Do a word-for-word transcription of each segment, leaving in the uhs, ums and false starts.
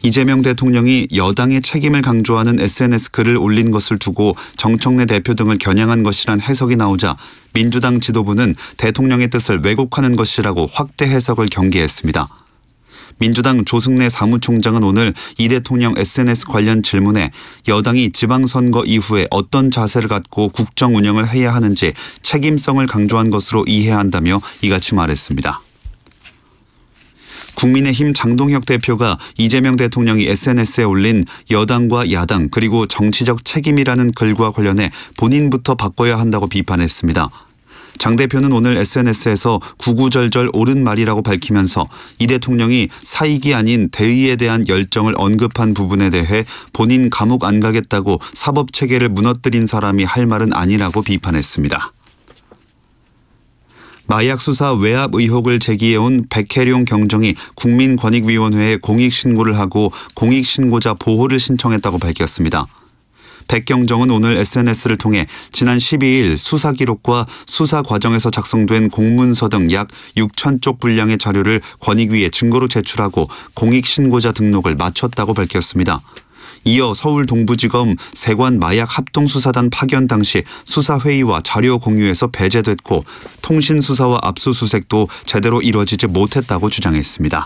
이재명 대통령이 여당의 책임을 강조하는 에스엔에스 글을 올린 것을 두고 정청래 대표 등을 겨냥한 것이란 해석이 나오자 민주당 지도부는 대통령의 뜻을 왜곡하는 것이라고 확대 해석을 경계했습니다. 민주당 조승래 사무총장은 오늘 이 대통령 에스엔에스 관련 질문에 여당이 지방선거 이후에 어떤 자세를 갖고 국정 운영을 해야 하는지 책임성을 강조한 것으로 이해해야 한다며 이같이 말했습니다. 국민의힘 장동혁 대표가 이재명 대통령이 에스엔에스에 올린 여당과 야당 그리고 정치적 책임이라는 글과 관련해 본인부터 바꿔야 한다고 비판했습니다. 장 대표는 오늘 에스엔에스에서 구구절절 옳은 말이라고 밝히면서 이 대통령이 사익이 아닌 대의에 대한 열정을 언급한 부분에 대해 본인 감옥 안 가겠다고 사법체계를 무너뜨린 사람이 할 말은 아니라고 비판했습니다. 마약 수사 외압 의혹을 제기해온 백혜룡 경정이 국민권익위원회에 공익신고를 하고 공익신고자 보호를 신청했다고 밝혔습니다. 백 경정은 오늘 에스엔에스를 통해 지난 십이일 수사 기록과 수사 과정에서 작성된 공문서 등 약 육천 쪽 분량의 자료를 권익위에 증거로 제출하고 공익신고자 등록을 마쳤다고 밝혔습니다. 이어 서울 동부지검 세관 마약 합동수사단 파견 당시 수사회의와 자료 공유에서 배제됐고 통신수사와 압수수색도 제대로 이뤄지지 못했다고 주장했습니다.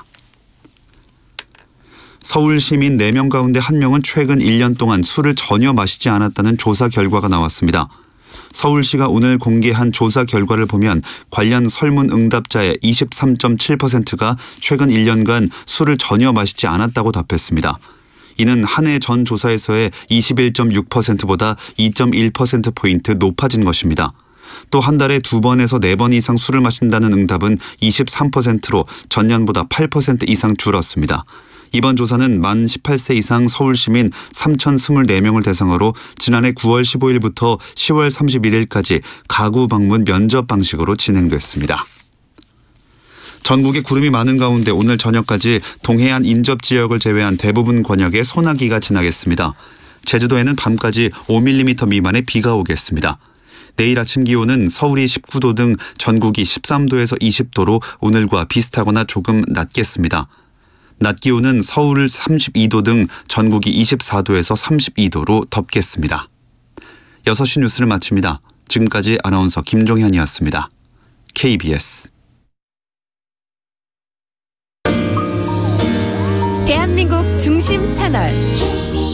서울 시민 네 명 가운데 한 명은 최근 일 년 동안 술을 전혀 마시지 않았다는 조사 결과가 나왔습니다. 서울시가 오늘 공개한 조사 결과를 보면 관련 설문 응답자의 이십삼 점 칠 퍼센트가 최근 일 년간 술을 전혀 마시지 않았다고 답했습니다. 이는 한 해 전 조사에서의 이십일 점 육 퍼센트보다 이 점 일 퍼센트포인트 높아진 것입니다. 또 한 달에 두 번에서 네 번 이상 술을 마신다는 응답은 이십삼 퍼센트로 전년보다 팔 퍼센트 이상 줄었습니다. 이번 조사는 만 십팔 세 이상 서울시민 삼천이십사 명을 대상으로 지난해 구월 십오일부터 시월 삼십일일까지 가구 방문 면접 방식으로 진행됐습니다. 전국에 구름이 많은 가운데 오늘 저녁까지 동해안 인접 지역을 제외한 대부분 권역에 소나기가 지나겠습니다. 제주도에는 밤까지 오 밀리미터 미만의 비가 오겠습니다. 내일 아침 기온은 서울이 십구 도 등 전국이 십삼 도에서 이십 도로 오늘과 비슷하거나 조금 낮겠습니다. 낮 기온은 서울 삼십이 도 등 전국이 이십사 도에서 삼십이 도로 덥겠습니다. 여섯 시 뉴스를 마칩니다. 지금까지 아나운서 김종현이었습니다. 케이비에스 대한민국 중심 채널